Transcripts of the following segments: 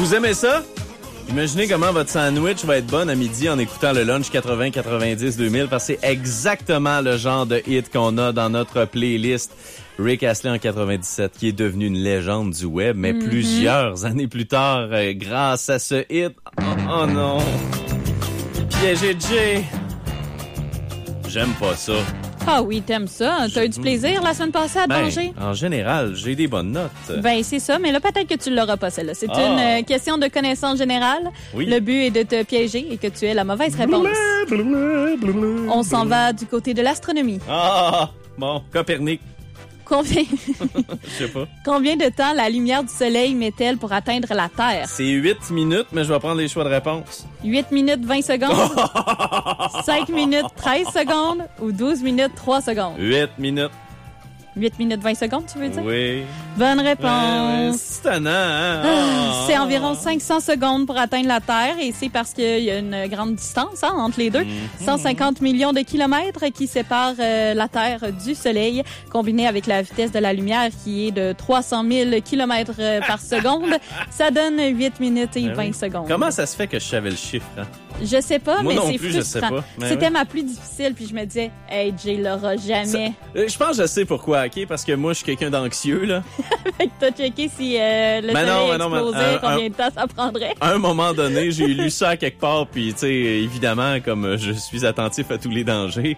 Vous aimez ça? Imaginez comment votre sandwich va être bon à midi en écoutant le Lunch 80, 90, 2000 parce que c'est exactement le genre de hit qu'on a dans notre playlist. Rick Astley en 97 qui est devenu une légende du web, mais plusieurs années plus tard, grâce à ce hit... Oh non! Piégé Jay! J'aime pas ça. Ah oui, t'aimes ça. T'as eu du plaisir la semaine passée à danger? En général, j'ai des bonnes notes. Ben, c'est ça, mais là, peut-être que tu l'auras pas, celle-là. C'est une question de connaissance générale. Oui. Le but est de te piéger et que tu aies la mauvaise réponse. On s'en va du côté de l'astronomie. Ah! Bon, Copernic. Combien... Je sais pas. Combien de temps la lumière du soleil met-elle pour atteindre la Terre? C'est 8 minutes, mais je vais prendre les choix de réponse. 8 minutes 20 secondes, 5 minutes 13 secondes ou 12 minutes 3 secondes? 8 minutes. 8 minutes 20 secondes, tu veux dire? Oui. Bonne réponse. C'est étonnant, hein? C'est environ 500 secondes pour atteindre la Terre et c'est parce qu'il y a une grande distance entre les deux. 150 millions de kilomètres qui séparent la Terre du Soleil, combiné avec la vitesse de la lumière qui est de 300 000 kilomètres par seconde. Ça donne 8 minutes et 20 secondes. Comment ça se fait que je savais le chiffre, hein? Je sais pas, moi mais non c'est plus, frustrant. Je sais pas. C'était ma plus difficile, puis je me disais, hey, Jay l'aura jamais. Je pense que je sais pourquoi, OK? Parce que moi, je suis quelqu'un d'anxieux, là. Fait que t'as checké si le soleil explosait, combien de temps ça prendrait. À un moment donné, j'ai lu ça à quelque part, puis tu sais, évidemment, comme je suis attentif à tous les dangers,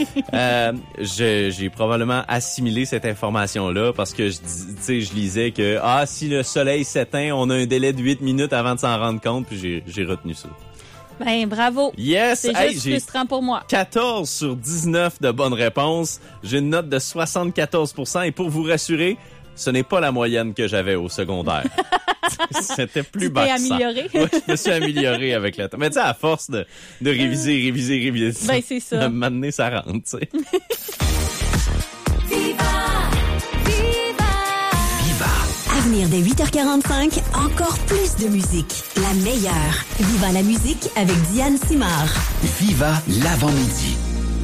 j'ai probablement assimilé cette information-là parce que je lisais que si le soleil s'éteint, on a un délai de 8 minutes avant de s'en rendre compte, puis j'ai retenu ça. Ben, bravo. Yes! C'est juste frustrant pour moi. 14 sur 19 de bonnes réponses. J'ai une note de 74%. Et pour vous rassurer, ce n'est pas la moyenne que j'avais au secondaire. C'était plus bas que ça. Tu t'es amélioré? Ouais, je me suis amélioré avec le temps. Mais tu sais, à force de réviser. Ben, c'est ça. À un moment donné, ça rentre, tu sais. Avenir dès 8h45, encore plus de musique. La meilleure. Viva la musique avec Diane Simard. Viva l'avant-midi.